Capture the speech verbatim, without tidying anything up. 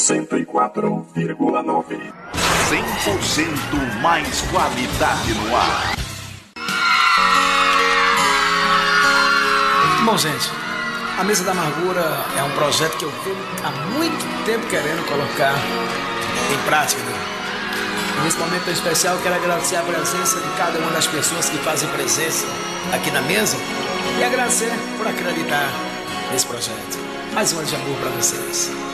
cento e quatro vírgula nove. cem por cento mais qualidade no ar. Bom, gente, a Mesa da Amargura é um projeto que eu venho há muito tempo querendo colocar em prática, né? Nesse momento tão especial, eu quero agradecer a presença de cada uma das pessoas que fazem presença aqui na mesa e agradecer por acreditar nesse projeto. Mais um ano de amor para vocês.